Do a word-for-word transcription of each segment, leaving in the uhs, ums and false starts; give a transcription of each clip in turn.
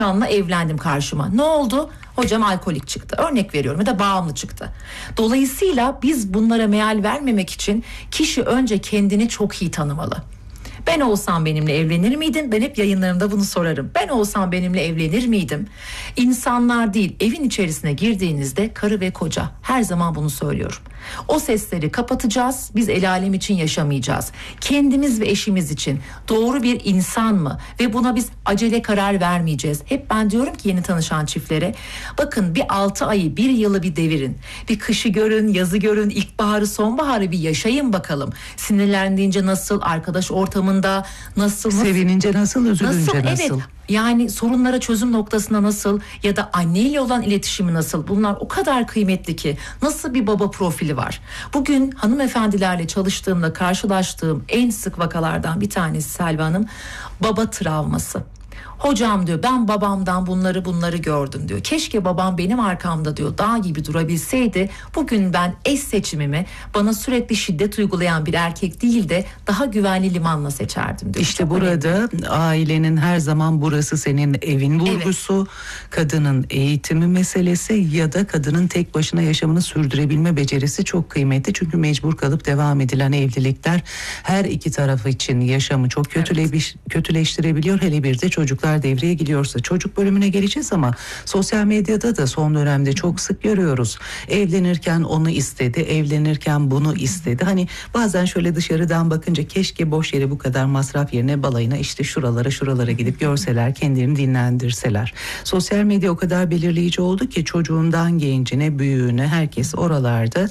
Anla evlendim karşıma. Ne oldu? Hocam alkolik çıktı. Örnek veriyorum, ya da bağımlı çıktı. Dolayısıyla biz bunlara meal vermemek için kişi önce kendini çok iyi tanımalı. Ben olsam benimle evlenir miydin? Ben hep yayınlarımda bunu sorarım. Ben olsam benimle evlenir miydim? İnsanlar değil, evin içerisine girdiğinizde karı ve koca. Her zaman bunu söylüyorum. O sesleri kapatacağız. Biz el alem için yaşamayacağız. Kendimiz ve eşimiz için doğru bir insan mı? Ve buna biz acele karar vermeyeceğiz. Hep ben diyorum ki yeni tanışan çiftlere, bakın bir altı ayı, bir yılı bir devirin. Bir kışı görün, yazı görün, ilkbaharı, sonbaharı bir yaşayın bakalım. Sinirlendiğince nasıl, arkadaş ortamında nasıl, nasıl sevinince nasıl, üzülünce nasıl? nasıl? Evet. Yani sorunlara çözüm noktasında nasıl, ya da anneyle olan iletişimi nasıl, bunlar o kadar kıymetli ki. Nasıl bir baba profili var? Bugün hanımefendilerle çalıştığımda karşılaştığım en sık vakalardan bir tanesi Selva Hanım, baba travması. Hocam diyor, ben babamdan bunları bunları gördüm diyor. Keşke babam benim arkamda diyor dağ gibi durabilseydi. Bugün ben eş seçimimi bana sürekli şiddet uygulayan bir erkek değil de daha güvenli limanla seçerdim diyor. İşte Çok burada önemli. Ailenin her zaman burası senin evin vurgusu, evet. Kadının eğitimi meselesi ya da kadının tek başına yaşamını sürdürebilme becerisi çok kıymetli. Çünkü mecbur kalıp devam edilen evlilikler her iki tarafı için yaşamı çok kötüle- evet. kötüleştirebiliyor. Hele bir de çocuklar devreye giriyorsa. Çocuk bölümüne geleceğiz ama sosyal medyada da son dönemde çok sık görüyoruz. Evlenirken onu istedi, evlenirken bunu istedi. Hani bazen şöyle dışarıdan bakınca keşke boş yere bu kadar masraf yerine balayına işte şuralara şuralara gidip görseler, kendilerini dinlendirseler. Sosyal medya o kadar belirleyici oldu ki çocuğundan gencine, büyüğüne herkes oralarda.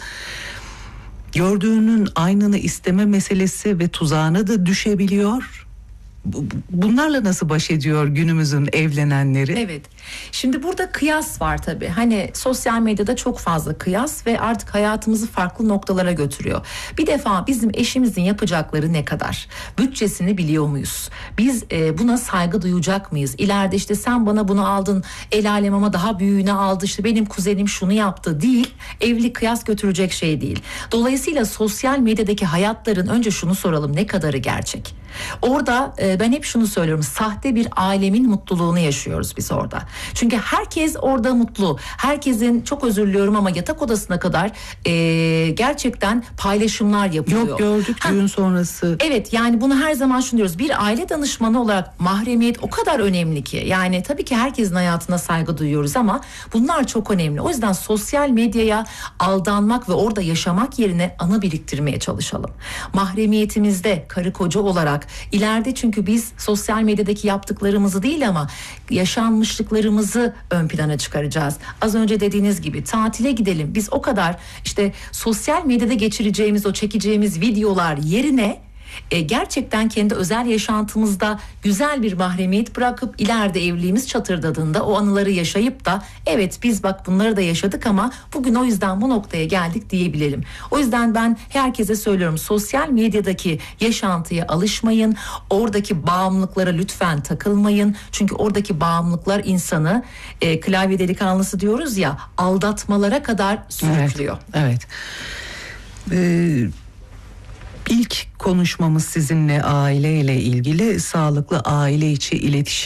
Gördüğünün aynını isteme meselesi ve tuzağına da düşebiliyor. Bunlarla nasıl baş ediyor günümüzün evlenenleri? Evet. Şimdi burada kıyas var tabii. Hani sosyal medyada çok fazla kıyas ve artık hayatımızı farklı noktalara götürüyor. Bir defa bizim eşimizin yapacakları ne kadar? Bütçesini biliyor muyuz? Biz e, buna saygı duyacak mıyız? İleride işte sen bana bunu aldın, el alem ama daha büyüğünü aldı, işte benim kuzenim şunu yaptı değil. Evlilik kıyas götürecek şey değil. Dolayısıyla sosyal medyadaki hayatların önce şunu soralım, ne kadarı gerçek? Orada e, ben hep şunu söylüyorum, sahte bir ailemin mutluluğunu yaşıyoruz biz orada. Çünkü herkes orada mutlu. Herkesin, çok özür diliyorum ama yatak odasına kadar e, gerçekten paylaşımlar yapılıyor. Yok, gördük düğün sonrası. Evet, yani bunu her zaman şunu diyoruz. Bir aile danışmanı olarak mahremiyet o kadar önemli ki. Yani tabii ki herkesin hayatına saygı duyuyoruz ama bunlar çok önemli. O yüzden sosyal medyaya aldanmak ve orada yaşamak yerine anı biriktirmeye çalışalım. Mahremiyetimizde karı koca olarak ileride, çünkü biz sosyal medyadaki yaptıklarımızı değil ama yaşanmışlıklarımızı ön plana çıkaracağız. Az önce dediğiniz gibi tatile gidelim. Biz o kadar işte sosyal medyada geçireceğimiz o çekeceğimiz videolar yerine E, gerçekten kendi özel yaşantımızda güzel bir mahremiyet bırakıp ileride evliliğimiz çatırdadığında o anıları yaşayıp da evet biz bak bunları da yaşadık ama bugün o yüzden bu noktaya geldik diyebilelim. O yüzden ben herkese söylüyorum, sosyal medyadaki yaşantıya alışmayın. Oradaki bağımlılıklara lütfen takılmayın. Çünkü oradaki bağımlılıklar insanı e, klavye delikanlısı diyoruz ya, aldatmalara kadar sürüklüyor. Evet. Evet. Ee, İlk konuşmamız sizinle aileyle ilgili, sağlıklı aile içi iletişim.